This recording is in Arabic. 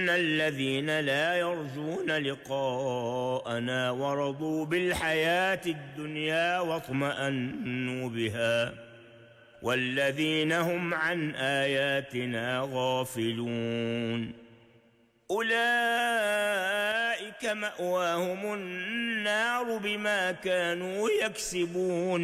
الذين لا يرجون لقاءنا ورضوا بالحياة الدنيا واطمأنوا بها والذين هم عن آياتنا غافلون أولئك مأواهم النار بما كانوا يكسبون